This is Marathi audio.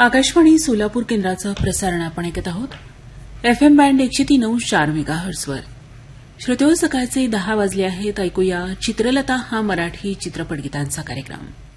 आकाशवाणी सोलापूर केंद्राचं प्रसारण आपण ऐकत आहोत एफएम बँड 103.4 मेगाहर्ट्झवर. श्रोतेहो, सकाळचे 10 वाजले आहेत. ऐकूया चित्रलता हा मराठी चित्रपटगीतांचा कार्यक्रम.